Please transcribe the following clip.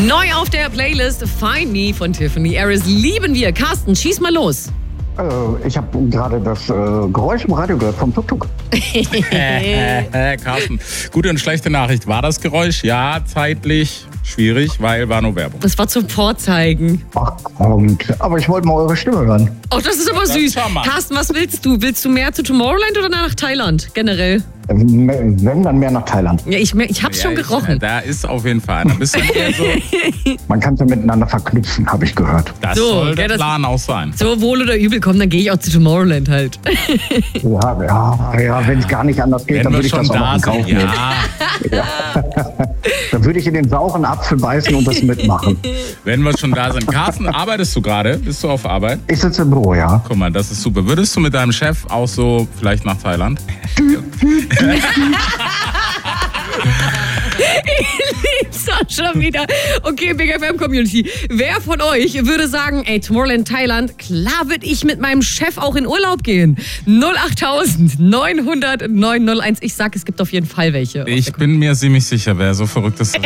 Neu auf der Playlist Find Me von Tiffany Harris. Lieben wir. Carsten, schieß mal los. Ich habe gerade das Geräusch im Radio gehört vom Tuk-Tuk. Carsten, gute und schlechte Nachricht. War das Geräusch? Ja, zeitlich schwierig, weil war nur Werbung. Das war zum Vorzeigen. Ach, aber ich wollte mal eure Stimme hören. Oh, das ist aber süß. Carsten, was willst du? Willst du mehr zu Tomorrowland oder nach Thailand generell? Wenn, dann mehr nach Thailand. Ja, ich hab's schon gerochen. Da ist auf jeden Fall. Da bist du eher so. Man kann es ja miteinander verknüpfen, habe ich gehört. Das So, soll der das- Plan auch sein. So, wohl oder übel, komm, dann gehe ich auch zu Tomorrowland halt. Ja, wenn es gar nicht anders geht, dann Wenn würde wir ich das schon auch noch da in Kauf sind, nehmen. ja. Dann würde ich in den sauren Apfel beißen und das mitmachen. Wenn wir schon da sind. Carsten, arbeitest du gerade? Bist du auf Arbeit? Ich sitze im Büro, ja. Guck mal, das ist super. Würdest du mit deinem Chef auch so vielleicht nach Thailand? So, schon wieder. Okay, Big FM Community. Wer von euch würde sagen, ey, Tomorrowland Thailand, klar würde ich mit meinem Chef auch in Urlaub gehen? 08000 900 901. Ich sag, es gibt auf jeden Fall welche. Ich bin mir ziemlich sicher, wer so verrückt ist.